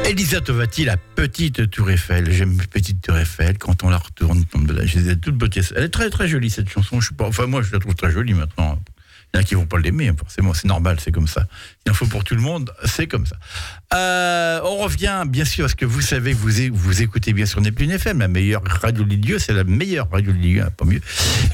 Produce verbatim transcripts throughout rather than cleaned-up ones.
Elisa Tovati, la petite Tour Eiffel. J'aime la petite Tour Eiffel. Quand on la retourne, je les ai toutes beauté. Elle est très très jolie cette chanson. Je suis pas, enfin moi je la trouve très jolie maintenant. Il y en a qui vont pas l'aimer, forcément, c'est normal, c'est comme ça. Il en faut pour tout le monde, c'est comme ça. Euh, on revient, bien sûr, parce que vous savez que vous, vous écoutez bien sûr Neptune F M, la meilleure radio de Lille, c'est la meilleure radio de Lille, pas mieux.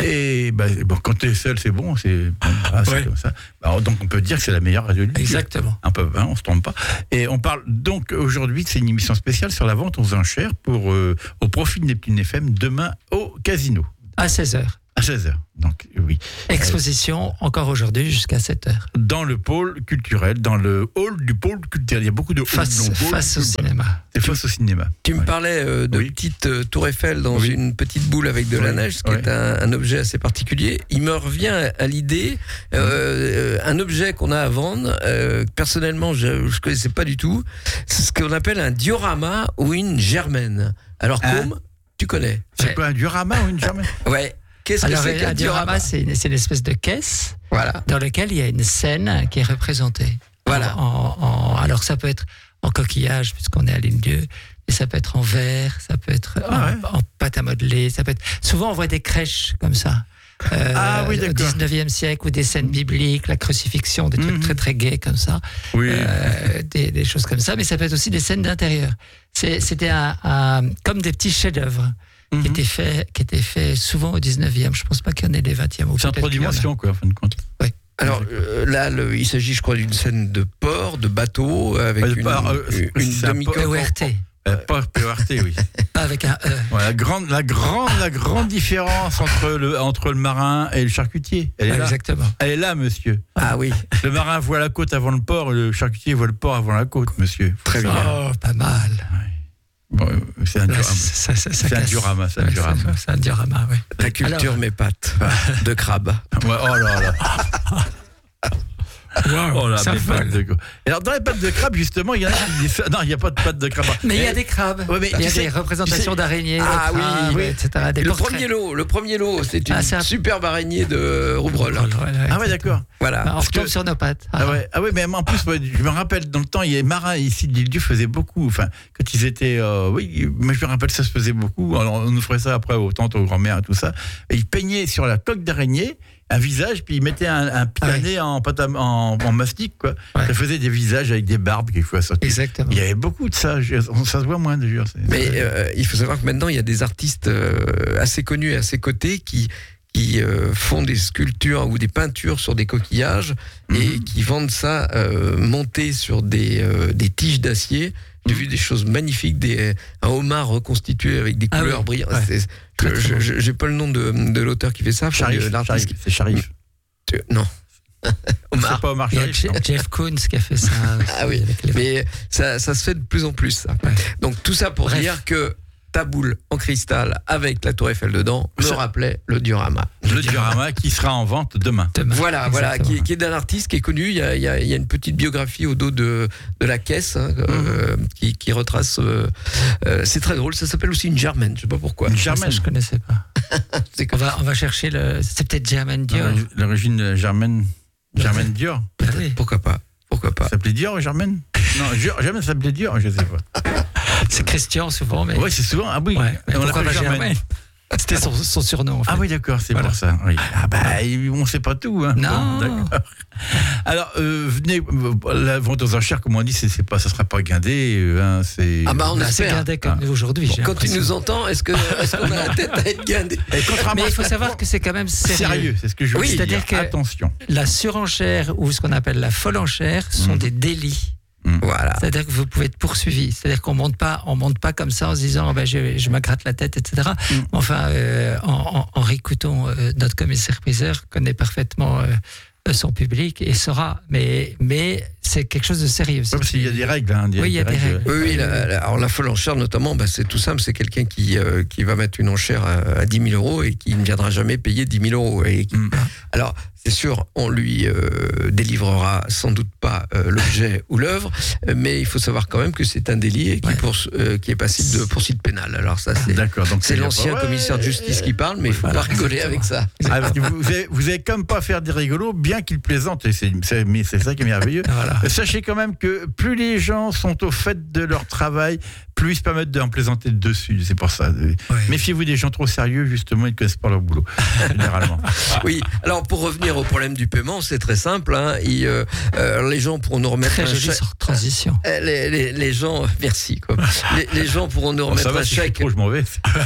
Et bah, bon, quand tu es seul, c'est bon, c'est, ah, c'est ouais. comme ça. Alors, donc on peut dire que c'est la meilleure radio de Lille. Exactement. Un peu, hein, on se trompe pas. Et on parle donc aujourd'hui, c'est une émission spéciale sur la vente aux enchères pour, euh, au profit de Neptune F M, demain au casino. À seize heures. À seize heures, donc oui. Exposition euh, encore aujourd'hui jusqu'à sept heures. Dans le pôle culturel, dans le hall du pôle culturel. Il y a beaucoup de halls. Face, face au cinéma. C'est face au cinéma. Tu ouais. me parlais euh, de oui. petite euh, tour Eiffel dans oui. une petite boule avec de oui. la neige, ce qui oui. est un, un objet assez particulier. Il me revient à, à l'idée, euh, un objet qu'on a à vendre, euh, personnellement je ne connaissais pas du tout, c'est ce qu'on appelle un diorama ou une germaine. Alors hein? comme tu connais. C'est quoi un diorama ou une germaine? Ouais. Qu'est-ce Alors, que c'est qu'un diorama? C'est une, c'est une espèce de caisse voilà. dans laquelle il y a une scène qui est représentée. Voilà. En, en, alors ça peut être en coquillage, puisqu'on est à Lille-Dieu, mais ça peut être en verre, ça peut être ah, en, ouais. en pâte à modeler, ça peut être... Souvent on voit des crèches comme ça. Euh, ah oui, d'accord. Au dix-neuvième siècle, ou des scènes bibliques, la crucifixion, des trucs mmh. très très gais comme ça. Oui. Euh, des, des choses comme ça, mais ça peut être aussi des scènes d'intérieur. C'est, c'était un, un, comme des petits chefs-d'œuvre. Mmh. Qui était fait, qui était fait souvent au dix-neuvième. Je ne pense pas qu'il y en ait les vingtième. C'est en trois dimensions, quoi, en fin de compte. Oui. Alors euh, là, le, il s'agit, je crois, d'une scène de port, de bateau, avec ouais, une, par, euh, une, une demi-coque. P O R T. Euh, pas P O R T, oui. Pas avec un E. Ouais, la, grande, la, grande, la grande différence entre le, entre le marin et le charcutier. Elle est ouais, là. Exactement. Elle est là, monsieur. Ah oui. Le marin voit la côte avant le port, le charcutier voit le port avant la côte, monsieur. Très bien. Oh, pas mal. Ouais. Bon, c'est un Là, diorama. Ça, ça, ça c'est un diorama, c'est un ouais, diorama. C'est, c'est un diorama, oui. La culture Alors, mes pattes de crabe. Ouais, oh là là. Wow, oh là, mes pattes de... Alors dans les pattes de crabe, justement, il y en a qui... Non, il n'y a pas de pattes de crabe. Mais il y a des crabes. Ouais, mais il y a sais, des représentations sais... d'araignées, ah, de crabes, oui, oui. et cetera. Des le portraits. premier lot, le premier lot, c'est une ah, c'est un... superbe araignée de Roubreul. Ouais, ouais, ah ouais, d'accord. Voilà. Bah, on retombe que... sur nos pattes. Ah, ah ouais, ah ouais, mais en plus, ouais, je me rappelle dans le temps, il y a les marins ici de l'Île-Dieu faisaient beaucoup. Enfin, quand ils étaient, euh, oui, mais je me rappelle ça se faisait beaucoup. Alors, on nous ferait ça après aux tantes, aux grand-mères et tout ça. Et ils peignaient sur la coque d'araignée un visage, puis ils mettaient un, un pianet ah oui. en, pâte à, en, en mastic, quoi. Ouais. Ça faisait des visages avec des barbes quelquefois sorties. Exactement. Il y avait beaucoup de ça, je, ça se voit moins d'ailleurs. C'est, Mais c'est... Euh, il faut savoir que maintenant, il y a des artistes euh, assez connus à ses côtés qui, qui euh, font des sculptures ou des peintures sur des coquillages mmh. et qui vendent ça euh, monté sur des, euh, des tiges d'acier. J'ai vu des choses magnifiques, des, un homard reconstitué avec des couleurs ah oui. brillantes. Ouais. C'est, très, très je, je, j'ai pas le nom de, de l'auteur qui fait ça. Sharif, Sharif, c'est Sharif. Tu, non. Omar. C'est pas Omar Sharif. Il y a Jeff Koons qui a fait ça. Ah oui, mais ça, ça se fait de plus en plus. Ça. Ouais. Donc tout ça pour Bref. dire que ta boule en cristal avec la Tour Eiffel dedans me rappelait le diorama. Le diorama qui sera en vente demain. demain. Voilà, voilà, qui, qui est d'un artiste qui est connu. Il y a, il y a, il y a une petite biographie au dos de, de la caisse hein, mm-hmm. euh, qui, qui retrace. Euh, euh, c'est très drôle. Ça s'appelle aussi une germaine. Je sais pas pourquoi. Une germaine, je connaissais pas. c'est on va, on va chercher le. C'est peut-être Germaine Dior. L'origine de Germaine, Germaine Dior. Oui. Pourquoi pas. Pourquoi pas. Ça s'appelait Dior ou Germaine? Non, Germaine ça s'appelait Dior, je sais pas. C'est Christian souvent, mais. Oui, c'est souvent. Ah oui. Ouais, on pourquoi pas Germaine? C'était son, son surnom. En fait. Ah oui, d'accord, c'est voilà. pour ça. Oui. Ah bah, on ne sait pas tout. Hein. Non. Bon, d'accord. Alors, euh, venez, la vente aux enchères, comme on dit, c'est, c'est pas, ça ne sera pas guindé. Hein, c'est... Ah bah on a c'est guindé comme ah. aujourd'hui. Bon, quand tu nous entends, est-ce, que, est-ce qu'on a la tête à être guindé? Mais il faut savoir que c'est quand même sérieux. Sérieux, c'est ce que je veux oui, dire. C'est-à-dire que attention. La surenchère ou ce qu'on appelle la folle enchère sont mmh. des délits. Mmh. Voilà. C'est-à-dire que vous pouvez être poursuivi. C'est-à-dire qu'on monte pas, on monte pas comme ça en se disant oh ben je, je me gratte la tête, et cetera. Mmh. Enfin, euh, en, en, en réécoutant euh, notre commissaire-priseur connaît parfaitement euh, son public et saura. Mais mais c'est quelque chose de sérieux. Ouais, parce qu'il y a des règles. Hein, oui, il y a des règles. règles. Oui, oui. La, la, alors la folle enchère notamment, bah, c'est tout simple. C'est quelqu'un qui euh, qui va mettre une enchère à, à dix mille euros et qui ne viendra jamais payer dix mille euros. Et qui, mmh. Alors. C'est sûr, on lui euh, délivrera sans doute pas euh, l'objet ou l'œuvre, mais il faut savoir quand même que c'est un délit et qui, ouais. pour, euh, qui est passible de poursuite pénale. Alors ça, c'est, D'accord, donc c'est l'ancien ouais, commissaire de justice qui parle, mais il ne faut voilà, pas rigoler avec ça. Ah, vous, vous, avez, vous avez comme pas faire des rigolos, bien qu'il plaisante, et c'est, c'est, mais c'est ça qui est merveilleux. Voilà. Sachez quand même que plus les gens sont au fait de leur travail, plus ils se permettent d'en plaisanter dessus. C'est pour ça. Ouais. Méfiez-vous des gens trop sérieux, justement, ils ne connaissent pas leur boulot, généralement. Oui, alors pour revenir au problème du paiement, c'est très simple. Hein. Et, euh, euh, les gens pourront nous remettre très un jolie chèque. transition. Les, les, les gens, merci. Quoi. Les, les gens pourront nous remettre ça va, un si chèque. je, trop, je m'en vais.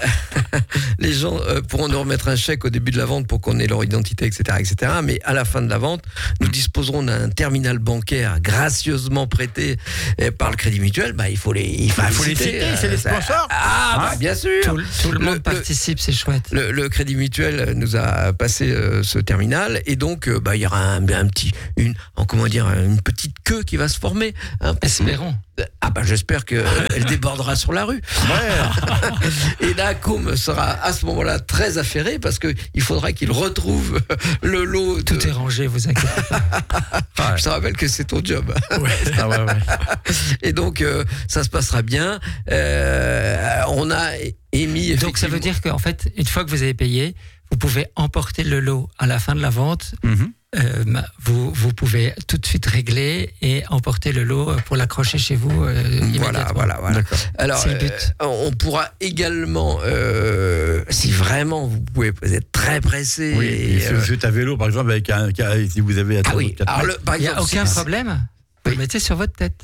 Les gens euh, pourront nous remettre un chèque au début de la vente pour qu'on ait leur identité, et cetera, et cetera. Mais à la fin de la vente, nous disposerons d'un terminal bancaire gracieusement prêté euh, par le Crédit Mutuel. Bah, il faut les, il faut bah, les faut citer. Les citer, c'est les sponsors. Ah, bah, bien sûr. Tout, tout le, le monde le, participe, c'est chouette. Le, le Crédit Mutuel nous a passé euh, ce terminal et donc euh, bah, il y aura un, un petit, une, comment dire, une petite queue qui va se former. Hein, Espérons. Ah bah j'espère qu'elle débordera sur la rue. Ouais. Et là, Com sera à ce moment-là très affairé parce qu'il faudra qu'il retrouve le lot. De... Tout est rangé, vous inquiétez pas. Je te rappelle que c'est ton job. Ouais, ah ouais, ouais. Et donc euh, ça se passera bien. Euh, on a émis. Donc ça veut dire qu'en fait, une fois que vous avez payé, vous pouvez emporter le lot à la fin de la vente. Mm-hmm. Euh, vous, vous pouvez tout de suite régler et emporter le lot pour l'accrocher chez vous. Euh, voilà, voilà, voilà. Alors, c'est le but. Euh, on pourra également, euh, si vraiment vous pouvez, vous êtes très pressé. Oui, et et si euh, vous êtes à vélo, par exemple, avec un, si vous avez. Ah oui. Alors, le, par il n'y a aucun si, problème. Vous oui. le mettez sur votre tête.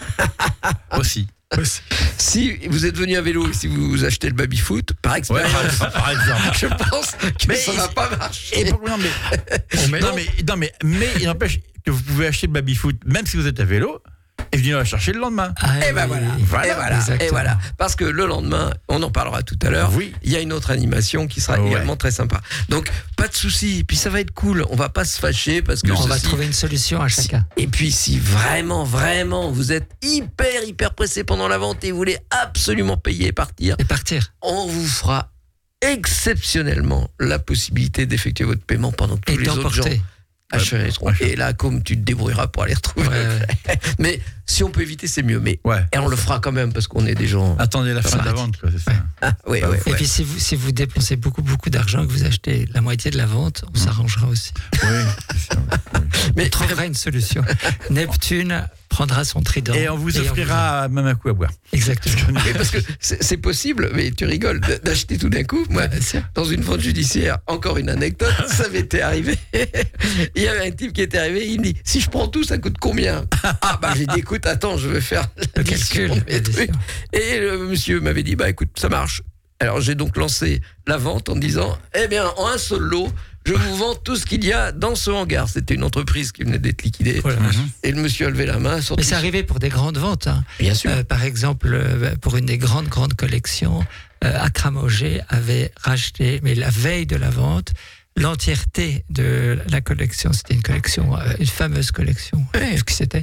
Aussi. Aussi. Si vous êtes venu à vélo, si vous achetez le baby-foot, par expérience, ouais, par exemple, je pense que mais ça ne va pas marcher. Et pour, non, mais, met, non, mais, non, mais, mais il n'empêche que vous pouvez acheter le baby-foot, même si vous êtes à vélo, et venir la chercher le lendemain. Ah, et ben voilà, voilà, et voilà, et voilà. Parce que le lendemain, on en parlera tout à l'heure. Oui. Il y a une autre animation qui sera ouais. également très sympa. Donc pas de souci. Puis ça va être cool. On va pas se fâcher parce que non, ceci, on va trouver une solution à chacun. Si, et puis si vraiment, vraiment, vous êtes hyper, hyper pressé pendant la vente et vous voulez absolument payer et partir, et partir, on vous fera exceptionnellement la possibilité d'effectuer votre paiement pendant tous et les autres gens. Ouais, et là, comme tu te débrouilleras pour aller retrouver. Ouais, ouais. Mais si on peut éviter, c'est mieux. Mais ouais. et on le fera quand même parce qu'on est des gens. Attendez la fin de la vente, quoi, c'est ça. Ouais. Ah, oui, ouais, et ouais. puis si vous si vous dépensez beaucoup beaucoup d'argent et que vous achetez la moitié de la vente, on mmh. s'arrangera aussi. Oui. C'est sûr, oui. Mais on trouvera une solution. Neptune prendra son trident. Et on vous offrira on vous... même un coup à boire. Exactement. Mais parce que c'est, c'est possible, mais tu rigoles, d'acheter tout d'un coup. Moi, dans une vente judiciaire, encore une anecdote, ça m'était arrivé. Il y avait un type qui était arrivé, il me dit, si je prends tout, ça coûte combien? Ah bah j'ai dit, écoute, attends, je vais faire le calcul. Et le monsieur m'avait dit, bah écoute, ça marche. Alors j'ai donc lancé la vente en disant, eh bien, en un seul lot, je vous vends tout ce qu'il y a dans ce hangar. C'était une entreprise qui venait d'être liquidée. Voilà. Et le monsieur a levé la main. Mais c'est arrivé pour des grandes ventes. Hein. Bien sûr. Euh, par exemple, euh, pour une des grandes, grandes collections, euh, Akram Auger avait racheté, mais la veille de la vente, l'entièreté de la collection. C'était une collection, euh, une fameuse collection, oui. ce que c'était.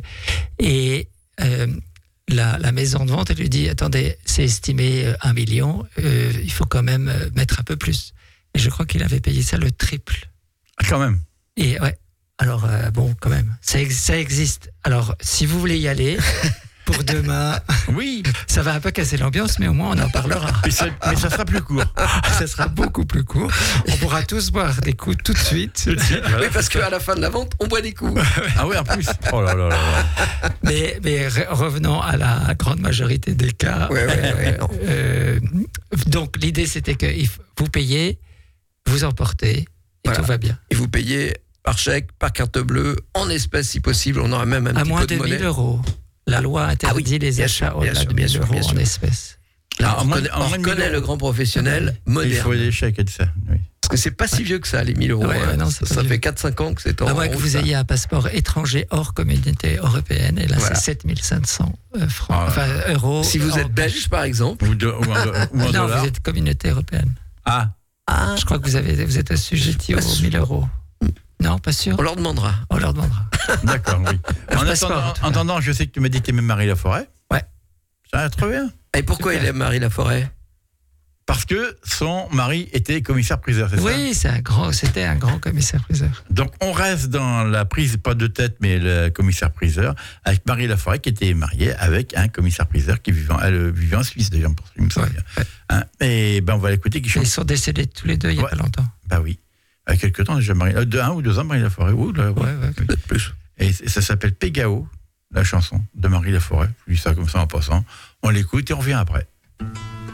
Et euh, la, la maison de vente, elle lui dit, attendez, c'est estimé un million, euh, il faut quand même mettre un peu plus. Et je crois qu'il avait payé ça le triple. Quand même. Et ouais. Alors, euh, bon, quand même. Ça, ex- ça existe. Alors, si vous voulez y aller, pour demain. Oui. Ça va un peu casser l'ambiance, mais au moins on en parlera. Mais ça, mais ça sera plus court. Ça sera beaucoup plus court. On pourra tous boire des coups tout de suite. Tout de suite, voilà. Oui, parce qu'à la fin de la vente, on boit des coups. Ah oui, en plus. Oh là là là là. Mais, mais revenons à la grande majorité des cas. Ouais, ouais, ouais, non. Euh, donc, l'idée, c'était que vous payez, vous emportez, et voilà. tout va bien. Et vous payez par chèque, par carte bleue, en espèces si possible. On aura même un à petit moins peu de, de monnaie. mille euros. La loi interdit ah oui, les achats sûr, au-delà sûr, de mille sûr, euros sûr. en espèces. Là, on reconnaît, on reconnaît le grand professionnel moderne. Il faut des chèques et de ça. Oui. Parce que c'est pas si vieux que ça, les mille euros. Ouais, ouais, non, ça ça fait quatre cinq ans que c'est en. À moins que vous ça. ayez un passeport étranger hors communauté européenne, et là voilà. c'est sept mille cinq cents francs, ah, enfin euros. Si vous êtes belge, cash. par exemple. Ou, de, ou un, ou un non, dollar. vous êtes communauté européenne. Ah. ah. Je crois que vous, avez, vous êtes assujetti aux sûr. mille euros. Non, pas sûr. On leur demandera. On leur demandera. D'accord, oui. En attendant, en attendant, je sais que tu m'as dit que tu aimais Marie Laforêt. Ouais. Ça très bien. Et pourquoi il aime Marie Laforêt? Parce que son mari était commissaire-priseur, c'est oui, ça? Oui, c'est un grand, c'était un grand commissaire-priseur. Donc on reste dans la prise, pas de tête, mais le commissaire-priseur, avec Marie Laforêt qui était mariée avec un commissaire-priseur qui vivait, elle vivait en Suisse d'ailleurs, pour il me semble. Ouais, ouais. Hein, et ben on va l'écouter. Qui chante. Ils sont décédés tous les deux il n'y a ouais. pas longtemps. Bah oui. Il y a quelques temps déjà, Marie, euh, de un ou deux ans, Marie Laforêt. Ou, là, ouais, ouais, peut-être plus. Et ça s'appelle Pégao. la chanson de Marie Laforêt. Je dis ça comme ça en passant. On l'écoute et on revient après.